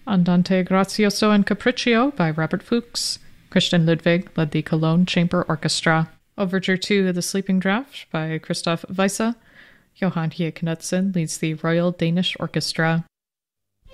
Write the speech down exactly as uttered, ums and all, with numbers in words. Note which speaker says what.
Speaker 1: Andante Grazioso and Capriccio by Robert Fuchs. Christian Ludwig led the Cologne Chamber Orchestra. Overture to The Sleeping Draught by Christoph Wysse. Johann Hie Knudsen leads the Royal Danish Orchestra.